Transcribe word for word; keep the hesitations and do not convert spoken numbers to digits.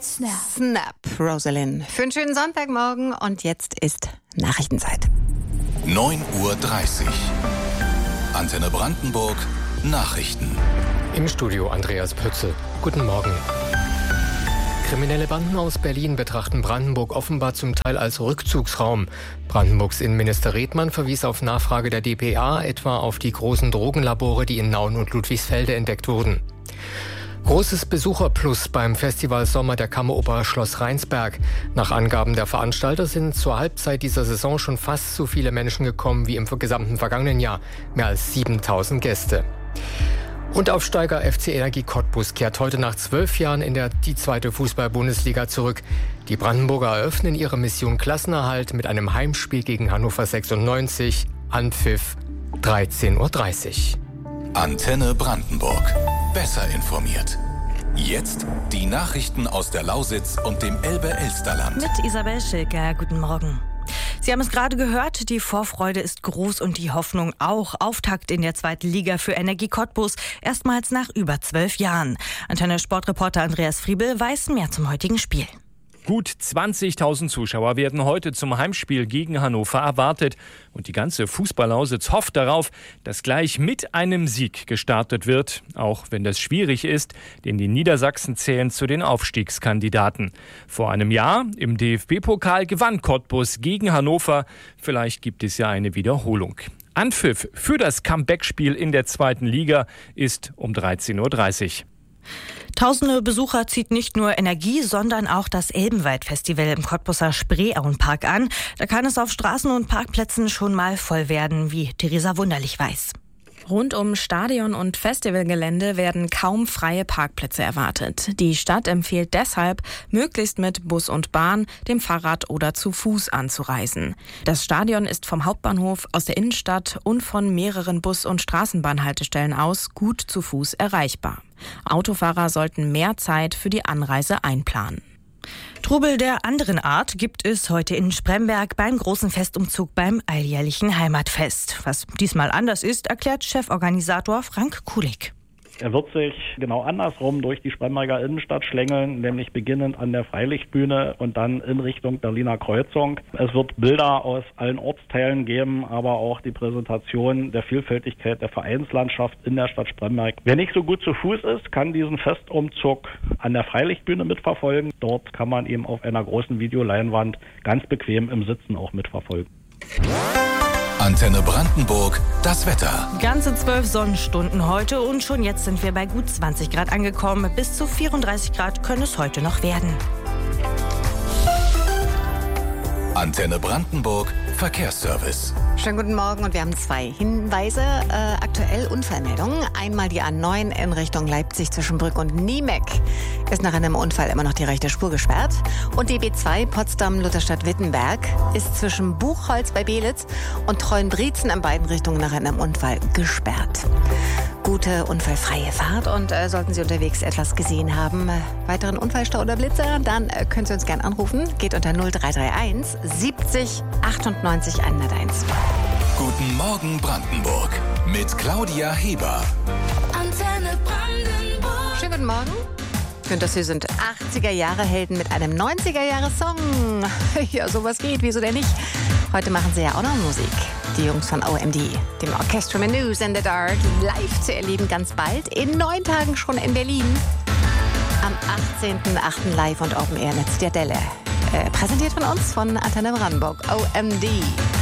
Snap. Snap, Rosalind. Für einen schönen Sonntagmorgen und jetzt ist Nachrichtenzeit. neun Uhr dreißig. Antenne Brandenburg. Nachrichten. Im Studio Andreas Pützel. Guten Morgen. Kriminelle Banden aus Berlin betrachten Brandenburg offenbar zum Teil als Rückzugsraum. Brandenburgs Innenminister Redmann verwies auf Nachfrage der D P A etwa auf die großen Drogenlabore, die in Nauen und Ludwigsfelde entdeckt wurden. Großes Besucherplus beim Festival Sommer der Kammeroper Schloss Rheinsberg. Nach Angaben der Veranstalter sind zur Halbzeit dieser Saison schon fast so viele Menschen gekommen wie im gesamten vergangenen Jahr. Mehr als siebentausend Gäste. Und Aufsteiger F C Energie Cottbus kehrt heute nach zwölf Jahren in der die zweite Fußball-Bundesliga zurück. Die Brandenburger eröffnen ihre Mission Klassenerhalt mit einem Heimspiel gegen Hannover sechsundneunzig. Anpfiff dreizehn Uhr dreißig. Antenne Brandenburg. Besser informiert. Jetzt die Nachrichten aus der Lausitz und dem Elbe-Elsterland. Mit Isabel Schilker, guten Morgen. Sie haben es gerade gehört, die Vorfreude ist groß und die Hoffnung auch. Auftakt in der zweiten Liga für Energie Cottbus, erstmals nach über zwölf Jahren. Antenne Sportreporter Andreas Friebel weiß mehr zum heutigen Spiel. Gut zwanzigtausend Zuschauer werden heute zum Heimspiel gegen Hannover erwartet. Und die ganze Fußball-Lausitz hofft darauf, dass gleich mit einem Sieg gestartet wird. Auch wenn das schwierig ist, denn die Niedersachsen zählen zu den Aufstiegskandidaten. Vor einem Jahr im D F B-Pokal gewann Cottbus gegen Hannover. Vielleicht gibt es ja eine Wiederholung. Anpfiff für das Comeback-Spiel in der zweiten Liga ist um dreizehn Uhr dreißig. Tausende Besucher zieht nicht nur Energie, sondern auch das Elbenwald-Festival im Cottbuser Spreeauenpark an. Da kann es auf Straßen und Parkplätzen schon mal voll werden, wie Theresa Wunderlich weiß. Rund um Stadion und Festivalgelände werden kaum freie Parkplätze erwartet. Die Stadt empfiehlt deshalb, möglichst mit Bus und Bahn, dem Fahrrad oder zu Fuß anzureisen. Das Stadion ist vom Hauptbahnhof, aus der Innenstadt und von mehreren Bus- und Straßenbahnhaltestellen aus gut zu Fuß erreichbar. Autofahrer sollten mehr Zeit für die Anreise einplanen. Trubel der anderen Art gibt es heute in Spremberg beim großen Festumzug beim alljährlichen Heimatfest. Was diesmal anders ist, erklärt Cheforganisator Frank Kulik. Er wird sich genau andersrum durch die Spremberger Innenstadt schlängeln, nämlich beginnend an der Freilichtbühne und dann in Richtung Berliner Kreuzung. Es wird Bilder aus allen Ortsteilen geben, aber auch die Präsentation der Vielfältigkeit der Vereinslandschaft in der Stadt Spremberg. Wer nicht so gut zu Fuß ist, kann diesen Festumzug an der Freilichtbühne mitverfolgen. Dort kann man eben auf einer großen Videoleinwand ganz bequem im Sitzen auch mitverfolgen. Antenne Brandenburg, das Wetter. Ganze zwölf Sonnenstunden heute und schon jetzt sind wir bei gut zwanzig Grad angekommen. Bis zu vierunddreißig Grad können es heute noch werden. Antenne Brandenburg, Verkehrsservice. Schönen guten Morgen und wir haben zwei Hinweise. Äh, aktuell Unfallmeldungen. Einmal die A neun in Richtung Leipzig zwischen Brück und Niemeck. Ist nach einem Unfall immer noch die rechte Spur gesperrt. Und die B zwei Potsdam-Lutherstadt-Wittenberg ist zwischen Buchholz bei Belitz und Treuenbrietzen in beiden Richtungen nach einem Unfall gesperrt. Gute unfallfreie Fahrt und äh, sollten Sie unterwegs etwas gesehen haben, äh, weiteren Unfallstau oder Blitzer, dann äh, können Sie uns gerne anrufen. Geht unter null drei drei eins siebzig achtundneunzig hunderteins. Guten Morgen Brandenburg mit Claudia Heber. Antenne Brandenburg. Schönen guten Morgen. Und das hier sind achtziger-Jahre-Helden mit einem neunziger-Jahre-Song. Ja, sowas geht, wieso denn nicht? Heute machen sie ja auch noch Musik. Die Jungs von O M D, dem Orchestra Menus in the Dark, live zu erleben ganz bald. In neun Tagen schon in Berlin. Am achtzehnten achten live und Open Air mit Zitadelle. Äh, präsentiert von uns, von Antenne Brandenburg, O M D.